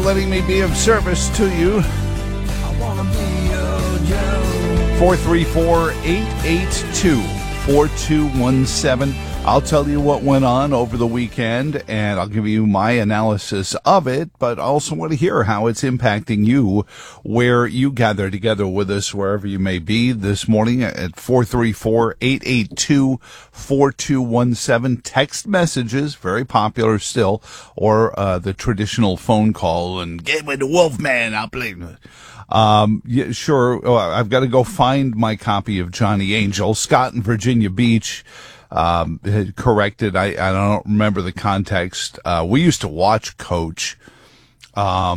letting me be of service to you. 434-882-4217. I'll tell you what went on over the weekend, and I'll give you my analysis of it, but I also want to hear how it's impacting you, where you gather together with us, wherever you may be this morning at 434-882-4217. Text messages, very popular still, or the traditional phone call, and get with the Wolfman, I'll play. Yeah, sure. I've got to go find my copy of Johnny Angel. Scott in Virginia Beach had corrected. I don't remember the context. We used to watch Coach. Back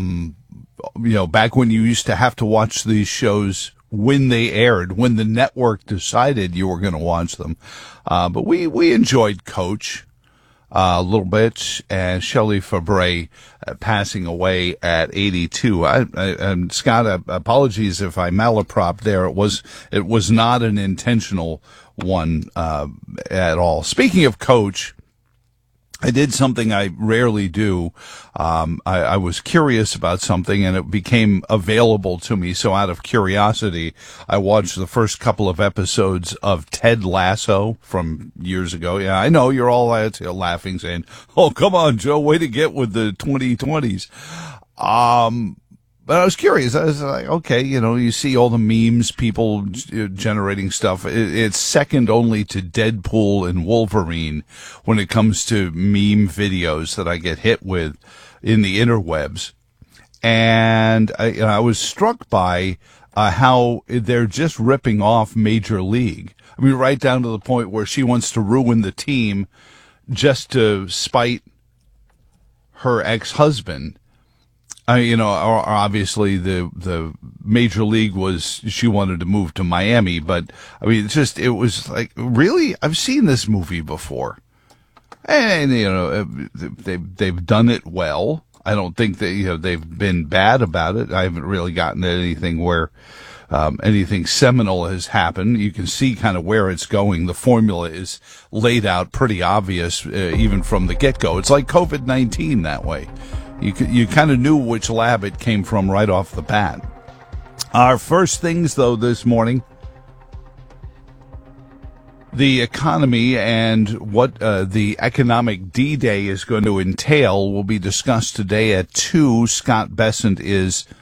when you used to have to watch these shows when they aired, when the network decided you were going to watch them. But we enjoyed Coach a little bit, and Shelley Fabre passing away at 82. And Scott, apologies if I malapropped there. It was not an intentional one at all. Speaking of Coach, I did something I rarely do. I was curious about something, and it became available to me. So out of curiosity, I watched the first couple of episodes of Ted Lasso from years ago. Yeah, I know you're all laughing, saying, "Oh, come on, Joe, way to get with the 2020s." But I was curious. I was like, okay, you see all the memes, people generating stuff. It's second only to Deadpool and Wolverine when it comes to meme videos that I get hit with in the interwebs. And I was struck by how they're just ripping off Major League. I mean, right down to the point where she wants to ruin the team just to spite her ex-husband. Obviously the Major League she wanted to move to Miami, but I mean, it was like, really? I've seen this movie before. And, they've done it well. I don't think that, they've been bad about it. I haven't really gotten to anything where, anything seminal has happened. You can see kind of where it's going. The formula is laid out pretty obvious, even from the get-go. It's like COVID-19 that way. You kind of knew which lab it came from right off the bat. Our first things, though, this morning, the economy and what the economic D-Day is going to entail will be discussed today at 2. Scott Bessent is